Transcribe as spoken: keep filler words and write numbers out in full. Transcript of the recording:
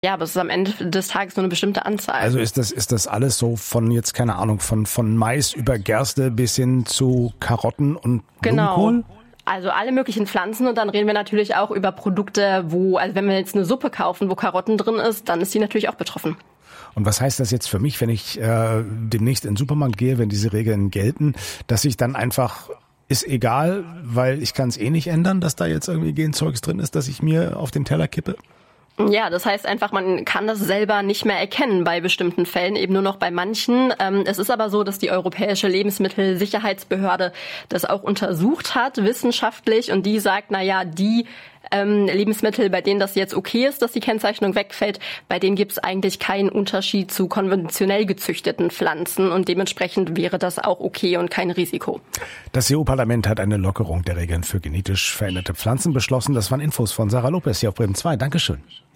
Ja, aber es ist am Ende des Tages nur eine bestimmte Anzahl. Also ist das, ist das alles so von jetzt, keine Ahnung, von, von Mais über Gerste bis hin zu Karotten und Blumenkohl? Genau. Also alle möglichen Pflanzen, und dann reden wir natürlich auch über Produkte, wo, also wenn wir jetzt eine Suppe kaufen, wo Karotten drin ist, dann ist die natürlich auch betroffen. Und was heißt das jetzt für mich, wenn ich äh, demnächst in den Supermarkt gehe, wenn diese Regeln gelten, dass ich dann einfach, ist egal, weil ich kann es eh nicht ändern, dass da jetzt irgendwie Genzeugs drin ist, dass ich mir auf den Teller kippe? Ja, das heißt einfach, man kann das selber nicht mehr erkennen bei bestimmten Fällen, eben nur noch bei manchen. Es ist aber so, dass die Europäische Lebensmittelsicherheitsbehörde das auch untersucht hat, wissenschaftlich, und die sagt, na ja, die ähm, Lebensmittel, bei denen das jetzt okay ist, dass die Kennzeichnung wegfällt, bei denen gibt es eigentlich keinen Unterschied zu konventionell gezüchteten Pflanzen, und dementsprechend wäre das auch okay und kein Risiko. Das E U-Parlament hat eine Lockerung der Regeln für genetisch veränderte Pflanzen beschlossen. Das waren Infos von Sarah Lopez hier auf Bremen zwei. Dankeschön.